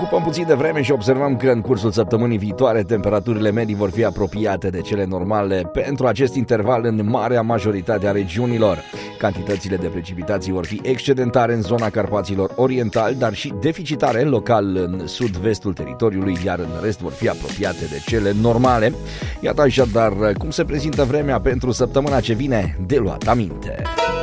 ocupăm puțin de vreme și observăm că în cursul săptămânii viitoare temperaturile medii vor fi apropiate de cele normale pentru acest interval în marea majoritate a regiunilor. Cantitățile de precipitații vor fi excedentare în zona Carpaților Orientali, dar și deficitare local în sud-vestul teritoriului, iar în rest vor fi apropiate de cele normale. Iată așadar cum se prezintă vremea pentru săptămâna ce vine, de luat aminte.